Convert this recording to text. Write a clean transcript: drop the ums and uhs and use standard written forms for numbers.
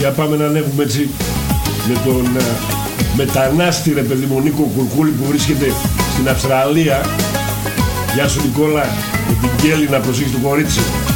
Για πάμε να ανέβουμε έτσι με τον μετανάστη ρε παιδί μου Νίκο Κουρκούλη που βρίσκεται στην Αυστραλία. Γεια σου Νικόλα, με την Κέλλη να προσέχεις το κορίτσι.